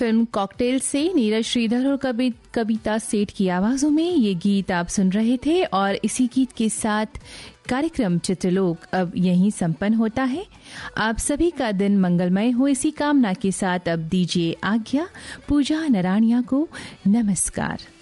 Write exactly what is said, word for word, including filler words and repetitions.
Film cocktail से नीरज श्रीधर और कवि कविता सेठ की आवाजों में ये गीत आप सुन रहे थे। और इसी गीत के साथ कार्यक्रम चित्रलोक अब यहीं संपन्न होता है। आप सभी का दिन मंगलमय हो, इसी कामना के साथ अब दीजिए आज्ञा। पूजा नराणिया को नमस्कार।